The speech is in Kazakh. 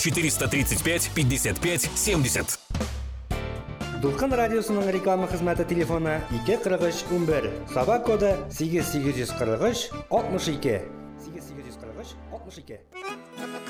435 55 70. Дулкын радиосының реклама хезмәте телефоны 24311, Саба коды 8843 62. 8843 62.